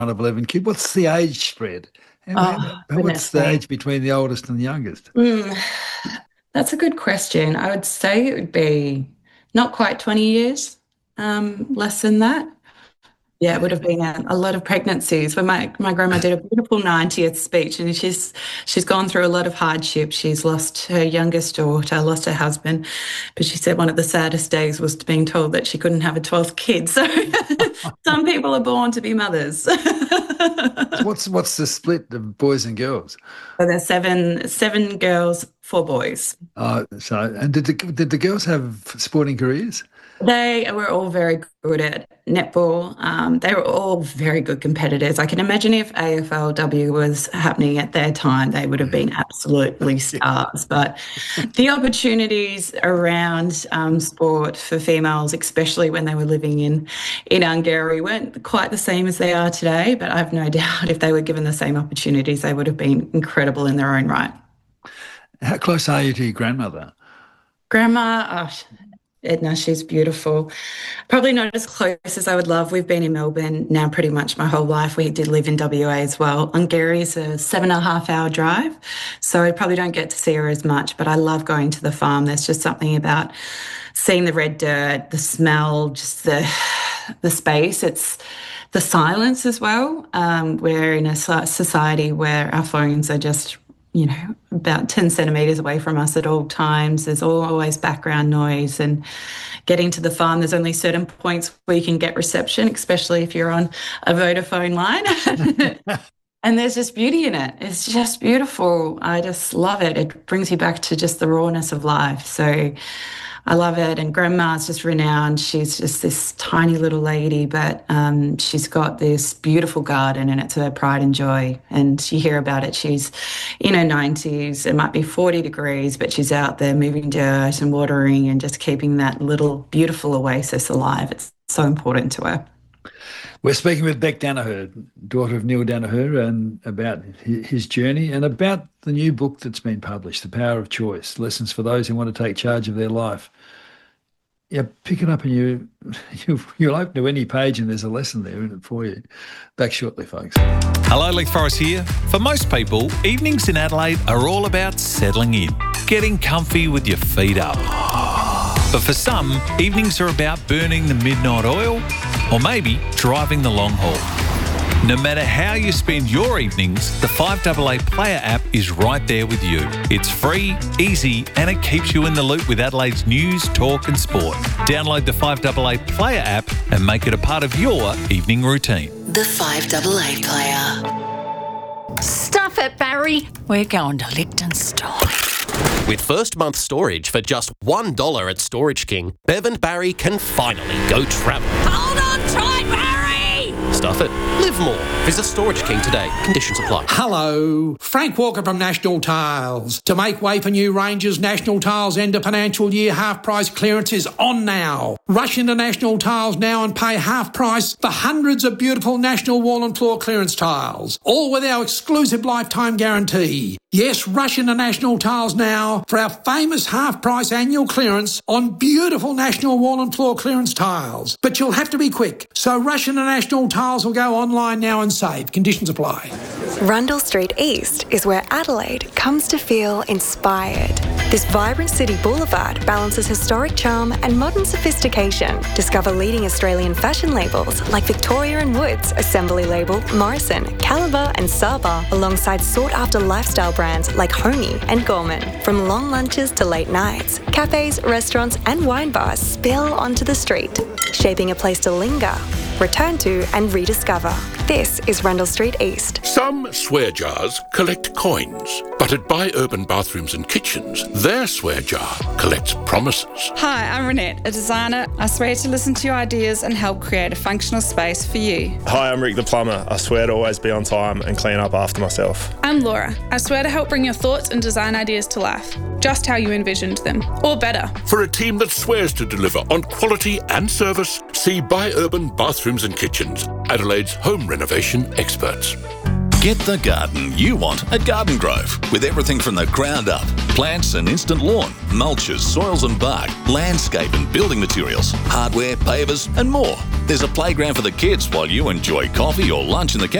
of 11 kids. What's the age spread? Oh, What's goodness the me. age between the oldest and the youngest? Mm, that's a good question. I would say it would be not quite 20 years, less than that. Yeah, it would have been a lot of pregnancies. When my grandma did a beautiful 90th speech, and she's gone through a lot of hardship. She's lost her youngest daughter, lost her husband, but she said one of the saddest days was being told that she couldn't have a 12th kid. So some people are born to be mothers. So what's the split of boys and girls? So there's seven girls, four boys. And did the girls have sporting careers? They were all very good at netball. They were all very good competitors. I can imagine if AFLW was happening at their time, they would have been absolutely stars. But the opportunities around sport for females, especially when they were living in Hungary, weren't quite the same as they are today. But I have no doubt if they were given the same opportunities, they would have been incredible in their own right. How close are you to your grandmother? Grandma, Edna, she's beautiful. Probably not as close as I would love. We've been in Melbourne now pretty much my whole life. We did live in WA as well. Hungary is a 7.5 hour drive, so I probably don't get to see her as much, but I love going to the farm. There's just something about seeing the red dirt, the smell, just the space. It's the silence as well. We're in a society where our phones are just about 10 centimetres away from us at all times. There's always background noise, and getting to the farm, there's only certain points where you can get reception, especially if you're on a Vodafone line. And there's just beauty in it. It's just beautiful. I just love it. It brings you back to just the rawness of life. So I love it. And Grandma's just renowned. She's just this tiny little lady, but she's got this beautiful garden, and it's her pride and joy. And you hear about it. She's in her 90s. It might be 40 degrees, but she's out there moving dirt and watering and just keeping that little beautiful oasis alive. It's so important to her. We're speaking with Beck Danaher, daughter of Neil Danaher, and about his journey and about the new book that's been published, The Power of Choice, Lessons for Those Who Want to Take Charge of Their Life. Yeah, pick it up and you'll open to any page and there's a lesson there in it for you. Back shortly, folks. Hello, Leith Forrest here. For most people, evenings in Adelaide are all about settling in, getting comfy with your feet up. But for some, evenings are about burning the midnight oil or maybe driving the long haul. No matter how you spend your evenings, the 5AA Player app is right there with you. It's free, easy, and it keeps you in the loop with Adelaide's news, talk and sport. Download the 5AA Player app and make it a part of your evening routine. The 5AA Player. Stuff it, Barry. We're going to Liechtenstein. With first month storage for just $1 at Storage King, Bev and Barry can finally go travel. Hold on tight, Barry! Stuff it. Live more. Visit Storage King today. Conditions apply. Hello, Frank Walker from National Tiles. To make way for new ranges, National Tiles end of financial year half price clearance is on now. Rush into National Tiles now and pay half price for hundreds of beautiful National wall and floor clearance tiles, all with our exclusive lifetime guarantee. Yes, rush into National Tiles now for our famous half-price annual clearance on beautiful National wall and floor clearance tiles. But you'll have to be quick, so rush into National Tiles or go online now and save. Conditions apply. Rundle Street East is where Adelaide comes to feel inspired. This vibrant city boulevard balances historic charm and modern sophistication. Discover leading Australian fashion labels like Victoria & Woods, Assembly Label, Morrison, Caliber and Saba, alongside sought-after lifestyle brands like Homey and Gorman. From long lunches to late nights, cafes, restaurants and wine bars spill onto the street, shaping a place to linger, return to and rediscover. This is Rundle Street East. Some swear jars collect coins, but at Buy Urban Bathrooms and Kitchens, their swear jar collects promises. Hi, I'm Renette, a designer. I swear to listen to your ideas and help create a functional space for you. Hi, I'm Rick the plumber. I swear to always be on time and clean up after myself. I'm Laura. I swear to help bring your thoughts and design ideas to life, just how you envisioned them, or better. For a team that swears to deliver on quality and service, see Buy Urban Bathrooms and Kitchens, Adelaide's home renovation experts. Get the garden you want at Garden Grove, with everything from the ground up. Plants and instant lawn, mulches, soils and bark, landscape and building materials, hardware, pavers and more. There's a playground for the kids while you enjoy coffee or lunch in the